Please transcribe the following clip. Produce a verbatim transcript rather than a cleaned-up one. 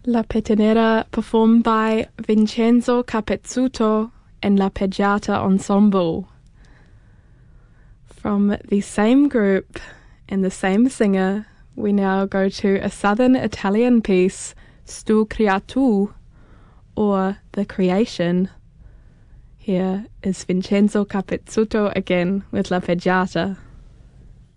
La Petenera, performed by Vincenzo Capezzuto and La Peggiata Ensemble. From the same group and the same singer, we now go to a southern Italian piece, Stu Creatu, or The Creation. Here is Vincenzo Capezzuto again with La Peggiata.